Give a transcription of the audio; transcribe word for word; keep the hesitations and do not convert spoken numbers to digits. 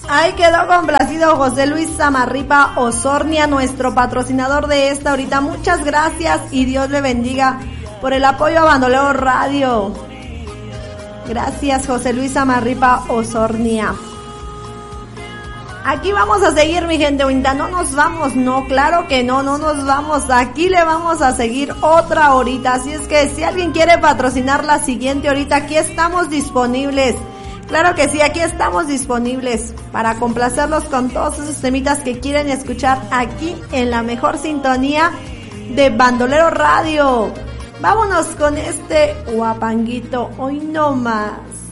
Ahí quedó complacido José Luis Samarripa Osornia, nuestro patrocinador de esta ahorita. Muchas gracias y Dios le bendiga por el apoyo a Bandolero Radio. Gracias, José Luis Samarripa Osornia. Aquí vamos a seguir, mi gente bonita. No nos vamos, no, claro que no, no nos vamos. Aquí le vamos a seguir otra horita. Así es que si alguien quiere patrocinar la siguiente horita, aquí estamos disponibles. Claro que sí, aquí estamos disponibles para complacerlos con todos esos temitas que quieren escuchar aquí en la mejor sintonía de Bandolero Radio. Vámonos con este guapanguito, hoy no más.